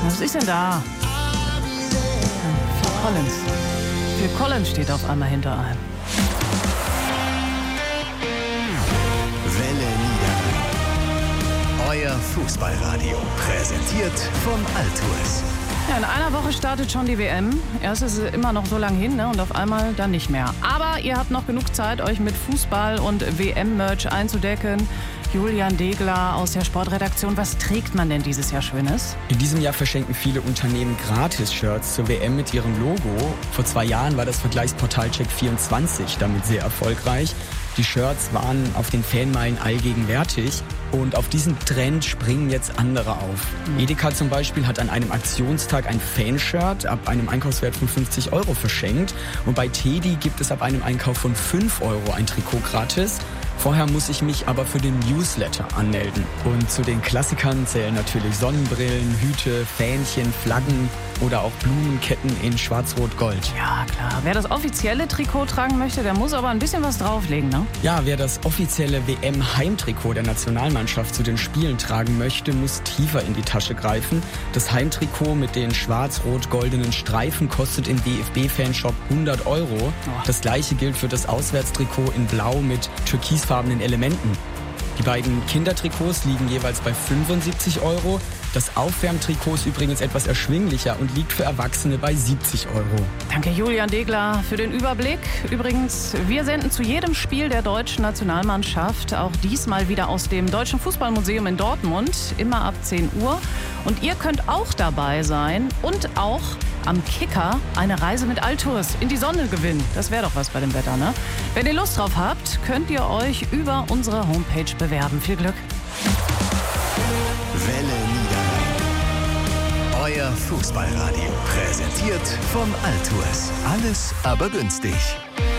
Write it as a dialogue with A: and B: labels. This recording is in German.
A: Was ist denn da? Phil Collins. Phil Collins steht auf einmal hinter einem.
B: Welle Niederrhein. Euer Fußballradio. Präsentiert von Altues.
A: Ja, in einer Woche startet schon die WM. Erst ist es immer noch so lang hin, ne? Und auf einmal dann nicht mehr. Aber ihr habt noch genug Zeit, euch mit Fußball und WM-Merch einzudecken. Julian Degler aus der Sportredaktion. Was trägt man denn dieses Jahr Schönes?
C: In diesem Jahr verschenken viele Unternehmen Gratis-Shirts zur WM mit ihrem Logo. Vor 2 Jahren war das Vergleichsportal Check24 damit sehr erfolgreich. Die Shirts waren auf den Fanmeilen allgegenwärtig. Und auf diesen Trend springen jetzt andere auf. Edeka zum Beispiel hat an einem Aktionstag ein Fanshirt ab einem Einkaufswert von 50 € verschenkt. Und bei Teddy gibt es ab einem Einkauf von 5 € ein Trikot gratis. Vorher muss ich mich aber für den Newsletter anmelden. Und zu den Klassikern zählen natürlich Sonnenbrillen, Hüte, Fähnchen, Flaggen oder auch Blumenketten in Schwarz-Rot-Gold.
A: Ja, klar. Wer das offizielle Trikot tragen möchte, der muss aber ein bisschen was drauflegen, ne?
C: Ja, wer das offizielle WM-Heimtrikot der Nationalmannschaft zu den Spielen tragen möchte, muss tiefer in die Tasche greifen. Das Heimtrikot mit den schwarz-rot-goldenen Streifen kostet im DFB-Fanshop 100 €. Das gleiche gilt für das Auswärtstrikot in Blau mit türkisfarbenen Elementen. Die beiden Kindertrikots liegen jeweils bei 75 €. Das Aufwärmtrikot ist übrigens etwas erschwinglicher und liegt für Erwachsene bei 70 €.
A: Danke Julian Degler für den Überblick. Übrigens, wir senden zu jedem Spiel der deutschen Nationalmannschaft, auch diesmal wieder aus dem Deutschen Fußballmuseum in Dortmund, immer ab 10 Uhr. Und ihr könnt auch dabei sein und auch am Kicker eine Reise mit Altours in die Sonne gewinnen. Das wäre doch was bei dem Wetter, ne? Wenn ihr Lust drauf habt, könnt ihr euch über unsere Homepage bewerben. Viel Glück.
B: Welle Niederrhein. Euer Fußballradio. Präsentiert von Altues. Alles aber günstig.